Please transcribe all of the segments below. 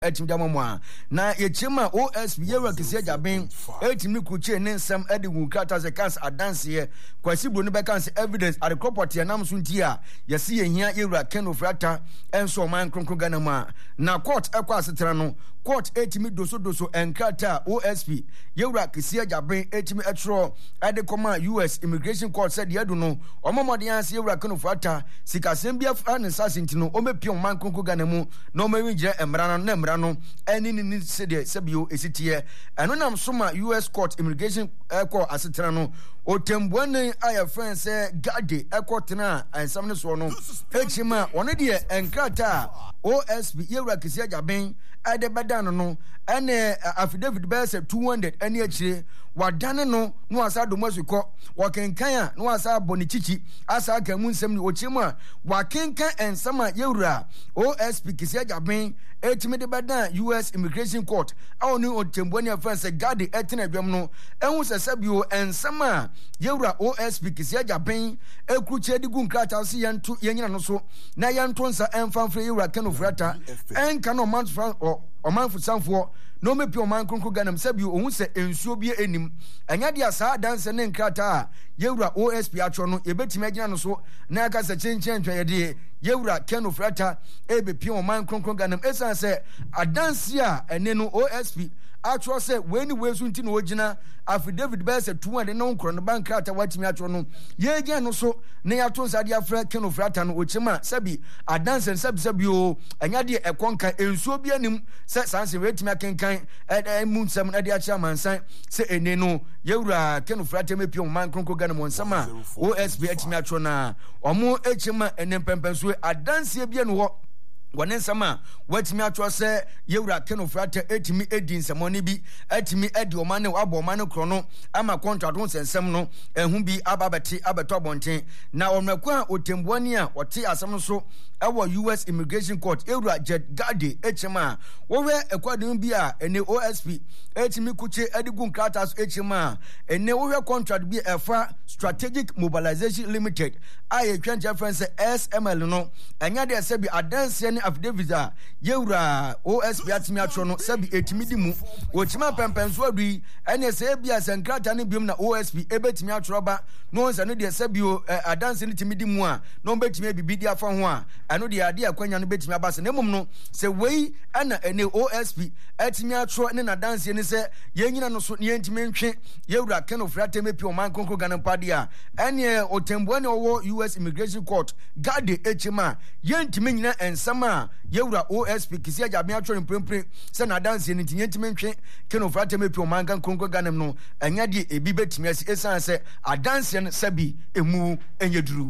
etimdamwa na yechema OSP yewa kisia jaben etimi kuche ne nsam ade wukata ze kans adanse kwasibro ne bekanse evidence at the property anam so ntia yesi yehia yewura Ken Ofrata enso man kronkron Ghana ma na court ekwa asetera no court etimi doso enkrata OSP yewura kisia jaben etimi etro ade koma US immigration court said yedu no omomode yanse yewura Ken Ofrata sikasem bia fa ne sasinti no omepion man kronkron Ghana mu no mawinjira emra no no any need say the sabio esitie eno nam soma US court immigration court asetena no otembuane aya friend say gade ekotena ansamne so no echima one de enkrata OSP yewura kisia jaben ade bedan no ene affidavit be say 200 ene achire wadane no asa domasiko wakenkan a no asa bonichichi asa aka mu nsem ni ochima wakenkan ensama yewura OSP kisia jaben etimi de bedan US immigration court awoni otembuani afan se gade etena dwam no ehun se sabio ensama yewura OSP kisia jaben ekruche digu nkrata se yentu yenyina no so na yentu nsa emfanfre yewura Ken Ofrata enka no man omanfo sanfo no mepi oman kronkro Ghana sabio ohun se ensuo bie enim anya dia saa danse ne nkrata yewura OSP atro no ebetimi agina no so na aka se chenchen twede yewura Ken Ofrata ebepi oman kronkro Ghana esan se adanse a ene no OSP atro se weni wesu nti no ogina affidavit be se 200 no nkro no bank ata watimi atro no yegya no so ne yato nsade afra Ken Ofrata no ochima sabi adanse sabio anya de ekonka ensuo bia nim se sanse wetimi akenkan munsam na de acha mansan se ene no yewura Ken Ofrata mepi oman kronkro Ghana mo nsama OSP atimi atro na omo echima ene pempenso adanse bia no ho wane nsama watimi atwo se yewura Ken Ofrata etimi edi nsamoni bi etimi edi omane abo omane krono ama contract ho sensem no ehu bi ababeti abeto bonten na omreko a otembuani a wote asem so ewo US immigration court yewura Jed Gade echema wowe ekwadun bi a ene OSP etimi kuche edigu nkrata so echema ene wowe contract bi efa strategic mobilization limited aye twenty reference SML no anya de se bi adanse affidavit a yewura OSP atimi atro no sabi etimi di mu ochima pempenso adu ene se bia senkrata ne biom na OSP ebetimi atro ba no nsa no de sabi adanse ne timi di mu a no betimi bibidi afa ho a eno de ade akwanya no betimi abase ne mum no se wei ana ene OSP etimi atro ne na danse ne se yenyina no so ne yentimi ntwe yewura Ken Ofrata mepi oman kronkro Ghana pade a ene otembuane owo US immigration court gade echima yentimi nyina ensama yewura OSP kisia jabe atwore mprempre se na dance ni tinyentime ntwe Ken Ofrata mepi omanga kronkro Ghana no anya de ebi betimi asi esan se adanse no sabi emu enyeduru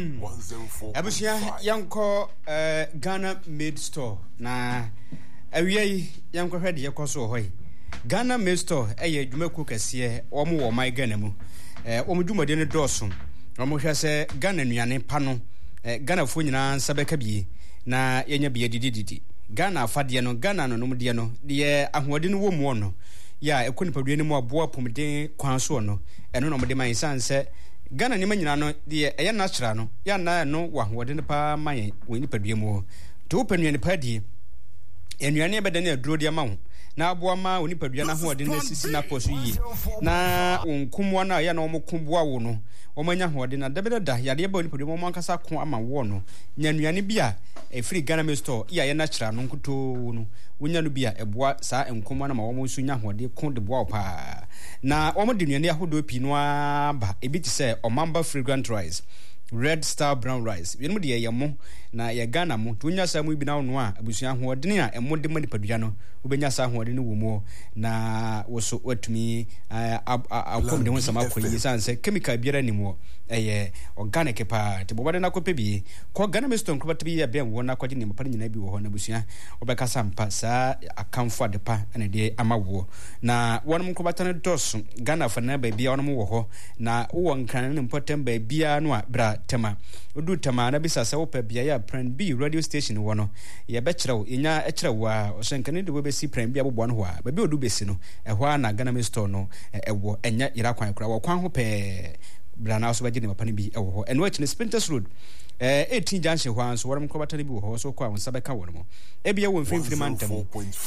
abusia yanko Ghana Made Store na awiei yanko hwede yekoso hoyi Ghana Made Store eye dwumaku kase omo wo mai Ghana mu omo dwumade ne doso omo hwe se Ghana nuane pa no Ghana fo nyina nsabeka bie na yenya bia dididi Ghana afade no Ghana no nomde no de ahoɔde no wɔ mu no ya ekonipadua ne mu aboa pomden kwan so no eno no mde man sanse Ghana nyima nyina no de ɛyɛ natural no ya na no wɔ ahoɔde no pa man wɔ nipadua mu to panua ne padie enuane bɛda ne aduro de ma ho na aboa ma wɔ nipadua na ahoɔde no sisi na poso yi na onkumwa na ya na ɔmo kumboa wo no omanya hoɔde na dabeda yade ba nipadua mo ankasa ko ama wo no nyanuane bia efiri Ghana Made Store ya ye natural no nkuto no wonya no bia eboa saa enkomwa na ma wo so nya hoɔde ko de boa pa na omo de nuane ahodo pi no aba ebi ti se omamba fragrant rice Red Star brown rice yenu de yemo na ye Ghana mo to nya sa mu bi na no a abusua hoɔde a emo de manipadua no obenya sa hoɔde no wo mu na wo so watumi akom de wonsama koyi sanse chemical biara ni mu eye organic pa te bobade na kope bi ko Ghana Made Store nkroba bi ya be wo na kwaje ni mapare nyina bi wo ho na abusua obeka sampa sa akamfo ade pa ene de amawo na wonum nkroba tan dos Ghana fa na ba bia wonum wo ho na wo nkan ne important ba bia no a bra tema odu tema na bisa sa wo pa bia ya Plan B radio station wo no ye be kyerɛw enya kyerɛw a osenkane de wo be si Plan B abobo no ho a ba bi odu besi no ɛho na Ghana Made Store no ɛwo enya yira kwan kora wo kwan ho pɛ brana so baje ne mapane bi ɛwo ho eno akine Sprinters Road 18 junction hwan so wɔrem kɔbata ne bi wɔ hɔ so kɔ a wɔn nsa bɛka wɔn mo ebia wɔ mfimfini mantam